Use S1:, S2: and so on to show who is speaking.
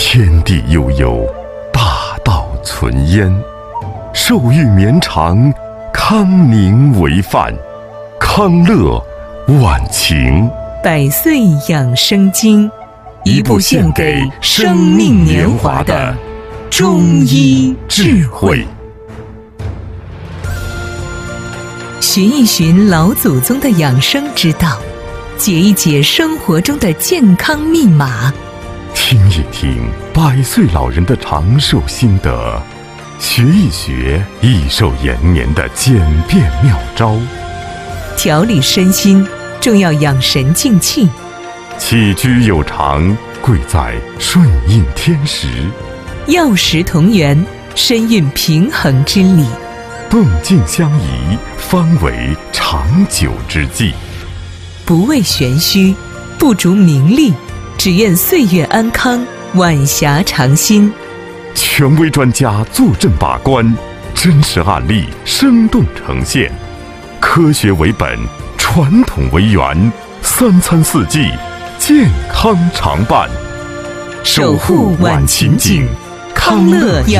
S1: 天地悠悠，大道存焉。寿欲绵长，康宁为范，康乐万情。
S2: 百岁养生经，一部献给生命年华的中医智慧。寻一寻老祖宗的养生之道，解一解生活中的健康密码，
S1: 听一听100岁老人的长寿心得，学一学益寿延年的简便妙招。
S2: 调理身心，重要养神静气。
S1: 起居有常，贵在顺应天时。
S2: 药食同源，身运平衡之理。
S1: 动静相宜，方为长久之计。
S2: 不为玄虚，不逐名利，只愿岁月安康，晚霞长新。
S1: 权威专家坐镇把关，真实案例生动呈现。科学为本，传统为源，3餐4季，健康常伴。守护晚晴景，康乐养